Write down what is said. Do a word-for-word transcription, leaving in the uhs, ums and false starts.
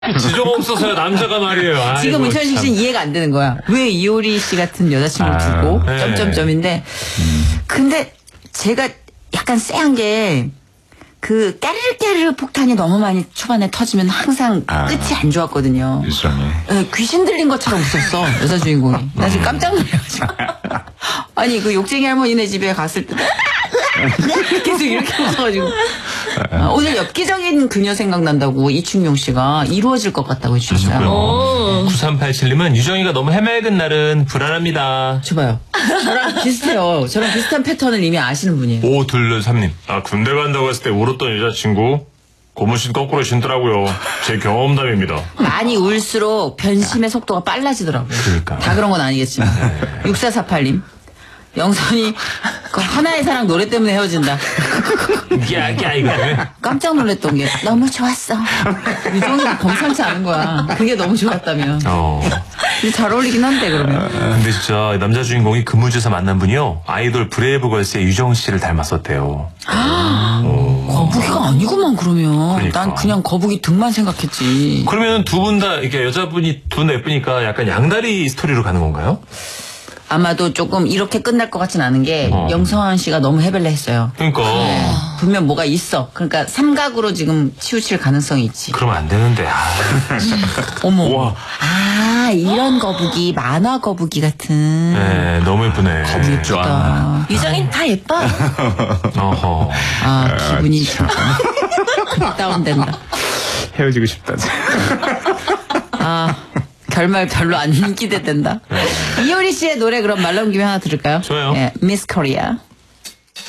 지조가 없어서요, 남자가 말이에요. 아이고, 지금 문천식 씨는 이해가 안 되는 거야. 왜 이효리 씨 같은 여자친구를 아, 두고 네. 점점점인데 음. 근데 제가 약간 쎄한 게 그 까르르까르르 폭탄이 너무 많이 초반에 터지면 항상 아. 끝이 안 좋았거든요. 유수랑이. 네, 귀신 들린 것처럼 웃었어 여자 주인공이. 나 지금 깜짝 놀라가지고. 아니 그 욕쟁이 할머니네 집에 갔을 때 계속 이렇게 웃어가지고 아, 오늘 엽기적인 그녀 생각난다고 이충용 씨가 이루어질 것 같다고 해주셨어요. 구삼팔칠님은 유정이가 너무 해맑은 날은 불안합니다. 줘봐요. 저랑 비슷해요. 저랑 비슷한 패턴을 이미 아시는 분이에요. 오둘삼님. 아, 군대 간다고 했을 때 울었던 여자친구 고무신 거꾸로 신더라고요. 제 경험담입니다. 많이 울수록 변심의 속도가 빨라지더라고요. 그러니까. 다 그런 건 아니겠지만. 육사사팔님. 영선이 그 하나의 사랑 노래 때문에 헤어진다. 야, 야, 이거. 깜짝 놀랐던 게 너무 좋았어. 유정이가 범상치 않은 거야. 그게 너무 좋았다며. 어. 근데 잘 어울리긴 한데 그러면. 근데 진짜 남자 주인공이 근무지에서 만난 분이요. 아이돌 브레이브걸스의 유정 씨를 닮았었대요. 거북이가 아니구만 그러면. 그러니까. 난 그냥 거북이 등만 생각했지. 그러면 두 분 다 이게 여자분이 두 분 예쁘니까 약간 양다리 스토리로 가는 건가요? 아마도 조금 이렇게 끝날 것 같진 않은 게 어. 영성한 씨가 너무 해벨레 했어요. 그러니까. 네. 분명 뭐가 있어. 그러니까 삼각으로 지금 치우칠 가능성이 있지. 그러면 안 되는데. 아. 어머. 우와. 아 이런 거북이 만화 거북이 같은. 네, 너무 예쁘네. 거북이 예쁘다. 유정인 다 예뻐. 어허. 아 기분이 다운된다. 헤어지고 싶다. 아 결말 별로 안 기대된다. 이효리 씨의 노래 그럼 말 넘기면 하나 들을까요? 좋아요. 예, 미스 코리아.